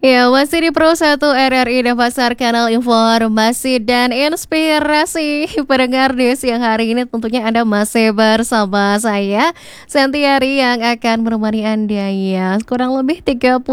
Ya, masih di Pro 1 RRI Denpasar, kanal informasi dan inspirasi pendengar di siang hari ini. Tentunya Anda masih bersama saya, Santiari, yang akan menemani Anda ya. Kurang lebih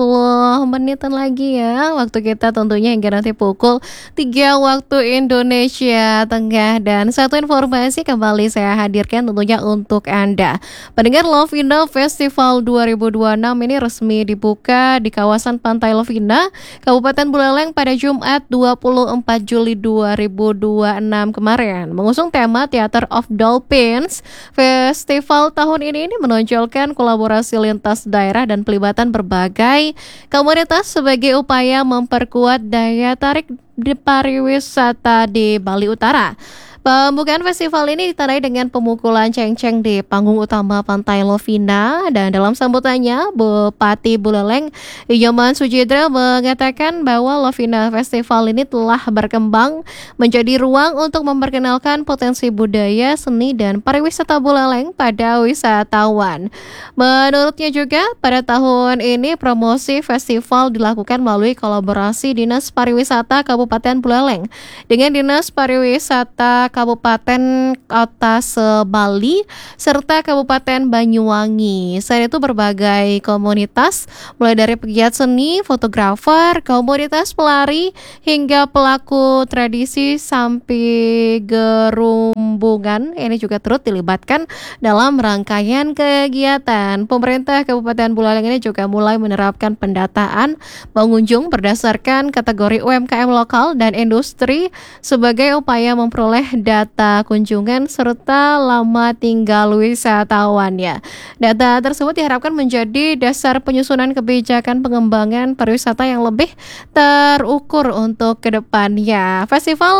30 menitan lagi ya waktu kita, tentunya hingga nanti pukul 3 waktu Indonesia Tengah. Dan satu informasi kembali saya hadirkan tentunya untuk Anda. Pendengar, Lovina Festival 2026 ini resmi dibuka di kawasan Pantai Lovina, Kabupaten Buleleng pada Jumat 24 Juli 2026 kemarin. Mengusung tema Theater of Dolphins, festival tahun ini menonjolkan kolaborasi lintas daerah dan pelibatan berbagai komunitas sebagai upaya memperkuat daya tarik di pariwisata di Bali Utara. Pembukaan festival ini ditandai dengan pemukulan ceng-ceng di panggung utama Pantai Lovina, dan dalam sambutannya Bupati Buleleng Inyoman Sujidra mengatakan bahwa Lovina Festival ini telah berkembang menjadi ruang untuk memperkenalkan potensi budaya, seni, dan pariwisata Buleleng pada wisatawan. Menurutnya juga pada tahun ini promosi festival dilakukan melalui kolaborasi Dinas Pariwisata Kabupaten Buleleng dengan Dinas Pariwisata Kabupaten Kota Sebali serta Kabupaten Banyuwangi. Selain itu berbagai komunitas mulai dari pegiat seni, fotografer, komunitas pelari hingga pelaku tradisi sampai gerumbungan ini juga turut dilibatkan dalam rangkaian kegiatan. Pemerintah Kabupaten Buleleng ini juga mulai menerapkan pendataan pengunjung berdasarkan kategori UMKM lokal dan industri sebagai upaya memperoleh data kunjungan serta lama tinggal wisatawan ya. Data tersebut diharapkan menjadi dasar penyusunan kebijakan pengembangan pariwisata yang lebih terukur untuk kedepannya. Festival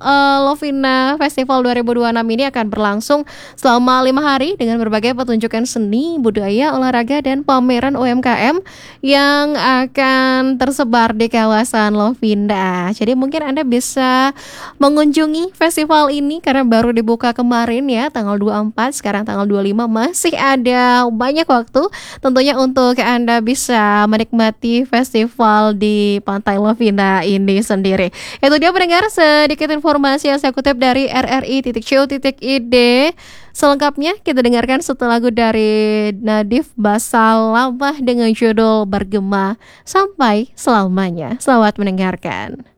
Lovina Festival 2026 ini akan berlangsung selama 5 hari dengan berbagai pertunjukan seni, budaya, olahraga, dan pameran UMKM yang akan tersebar di kawasan Lovina. Jadi mungkin Anda bisa mengunjungi festival ini karena baru dibuka kemarin ya, tanggal 24, sekarang tanggal 25, masih ada banyak waktu tentunya untuk Anda bisa menikmati festival di Pantai Lovina ini sendiri. Itu dia pendengar sedikit informasi yang saya kutip dari rri.co.id. Selengkapnya kita dengarkan setelah lagu dari Nadif Basalamah dengan judul Bergema Sampai Selamanya. Selamat mendengarkan.